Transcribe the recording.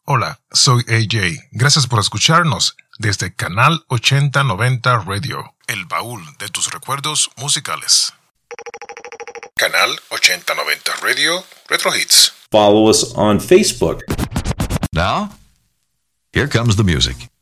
Hola, soy AJ. Gracias por escucharnos desde Canal 8090 Radio, el baúl de tus recuerdos musicales. Canal 8090 Radio, Retro Hits. Follow us on Facebook. Now, here comes the music.